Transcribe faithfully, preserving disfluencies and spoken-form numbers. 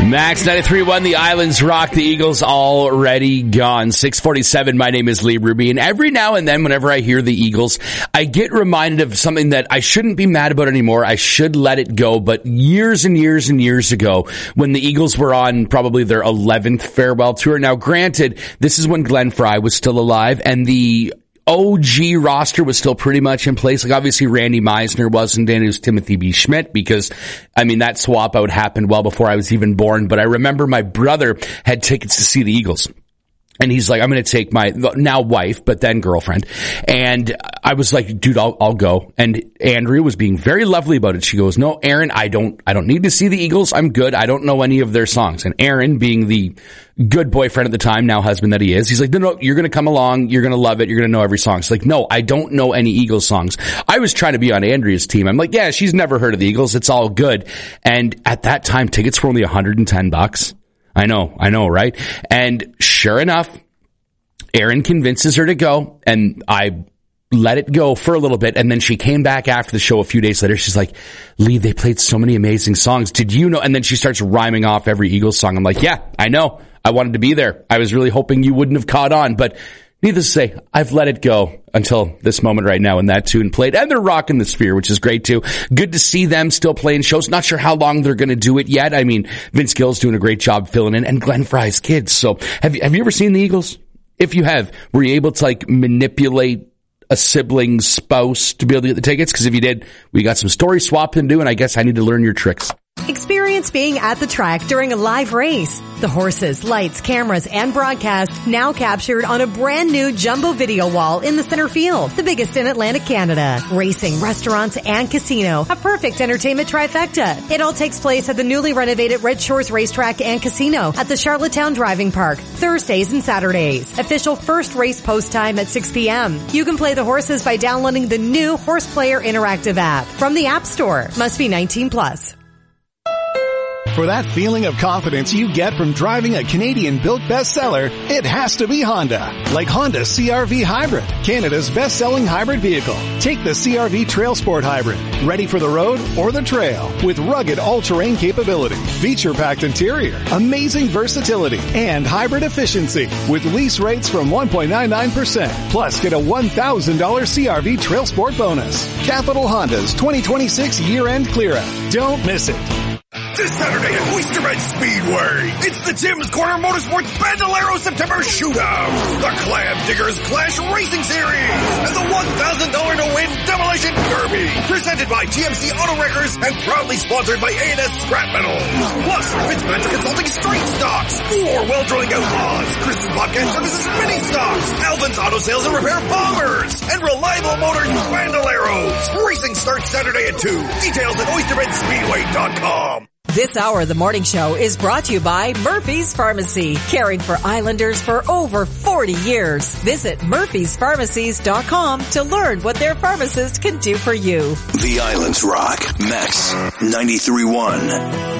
Max ninety-three point one, the Islands rock, the Eagles already gone. six forty-seven, my name is Lee Ruby, and every now and then whenever I hear the Eagles, I get reminded of something that I shouldn't be mad about anymore. I should let it go, but years and years and years ago, when the Eagles were on probably their eleventh farewell tour, now granted, this is when Glenn Frey was still alive, and the O G roster was still pretty much in place. Like, obviously, Randy Meisner wasn't in. It was Timothy B. Schmidt because, I mean, that swap out happened well before I was even born. But I remember my brother had tickets to see the Eagles. And he's like, I'm going to take my now wife, but then girlfriend. And I was like, dude, I'll, I'll go. And Andrea was being very lovely about it. She goes, no, Aaron, I don't, I don't need to see the Eagles. I'm good. I don't know any of their songs. And Aaron, being the good boyfriend at the time, now husband that he is, he's like, no, no, you're going to come along. You're going to love it. You're going to know every song. It's like, no, I don't know any Eagles songs. I was trying to be on Andrea's team. I'm like, yeah, she's never heard of the Eagles. It's all good. And at that time, tickets were only one hundred ten bucks. I know, I know, right? And sure enough, Aaron convinces her to go, and I let it go for a little bit, and then she came back after the show a few days later. She's like, Lee, they played so many amazing songs. Did you know? And then she starts rhyming off every Eagles song. I'm like, yeah, I know. I wanted to be there. I was really hoping you wouldn't have caught on, but needless to say, I've let it go until this moment right now, and that tune played. And they're rocking the Sphere, which is great too. Good to see them still playing shows. Not sure how long they're going to do it yet. I mean, Vince Gill's doing a great job filling in, and Glenn Frey's kids. So have you, have you ever seen the Eagles? If you have, were you able to like manipulate a sibling's spouse to be able to get the tickets? Because if you did, we got some story swapping to do, and I guess I need to learn your tricks. Experience being at the track during a live race. The horses, lights, cameras, and broadcast now captured on a brand new jumbo video wall in the center field, the biggest in Atlantic Canada. Racing, restaurants, and casino, a perfect entertainment trifecta. It all takes place at the newly renovated Red Shores Racetrack and Casino at the Charlottetown Driving Park, Thursdays and Saturdays. Official first race post time at six p.m. You can play the horses by downloading the new Horse Player Interactive app from the App Store. Must be nineteen plus. For that feeling of confidence you get from driving a Canadian-built bestseller, it has to be Honda. Like Honda C R V Hybrid, Canada's best-selling hybrid vehicle. Take the C R V Trail Sport Hybrid, ready for the road or the trail, with rugged all-terrain capability, feature-packed interior, amazing versatility, and hybrid efficiency, with lease rates from one point nine nine percent. Plus, get a one thousand dollars C R V Trail Sport bonus. Capital Honda's twenty twenty-six year-end clear-out. Don't miss it. This Saturday at Oysterbed Speedway, it's the Tim's Corner Motorsports Bandolero September Shootout, the Clam Diggers Clash Racing Series, and the one thousand dollars to win Demolition Derby, presented by T M C Auto Wreckers and proudly sponsored by A and S Scrap Metal. Plus, Fitzpatrick Consulting Straight Stocks, or Well Drilling Outlaws, Chris's Bobcat Services Mini Stocks, Alvin's Auto Sales and Repair Bombers, and Reliable Motors Bandoleros. Racing starts Saturday at two. Details at oysterbed speedway dot com. This hour of the morning show is brought to you by Murphy's Pharmacy, caring for Islanders for over forty years. Visit murphys pharmacies dot com to learn what their pharmacist can do for you. The Islands rock. Max ninety-three point one.